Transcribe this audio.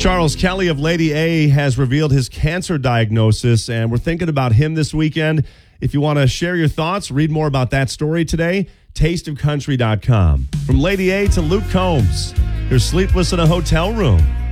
Charles Kelly of Lady A has revealed his cancer diagnosis, and we're thinking about him this weekend. If you want to share your thoughts, read more about that story today, tasteofcountry.com. From Lady A to Luke Combs, they're sleepless in a hotel room.